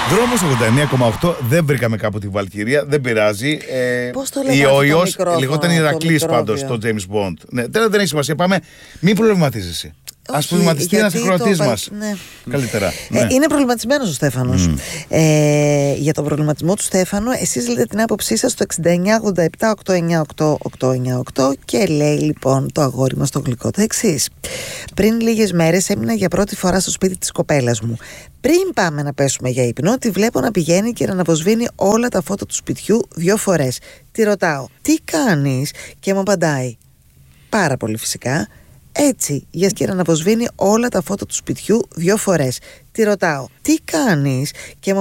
Δρόμος 89,8. Δεν βρήκαμε κάπου τη Βαλκυρία. Δεν πειράζει. Πώς το λέγανε ο ιός μικρόφωνο, λεγόταν Ηρακλής πάντως στο James Bond. Ναι, δεν έχει σημασία. Πάμε. Μην προβληματίζεσαι. Ας προβληματιστεί ένας ακροατής μας. Ναι. Καλύτερα. Ναι. Είναι προβληματισμένος ο Στέφανος. Για τον προβληματισμό του Στέφανο, εσείς λέτε την άποψή σας στο 6987-898-898 και λέει λοιπόν το αγόρι μας το γλυκό το εξής. Πριν λίγες μέρες έμεινα για πρώτη φορά στο σπίτι της κοπέλας μου. Πριν πάμε να πέσουμε για ύπνο, τη βλέπω να πηγαίνει και να αναβοσβήνει όλα τα φώτα του σπιτιού 2 φορές. Τη ρωτάω, τι κάνεις? Και μου απαντάει, πάρα πολύ φυσικά, έτσι, για να αναβοσβήνει όλα τα φώτα του σπιτιού 2 φορές. Τη ρωτάω, τι κάνεις? Και μου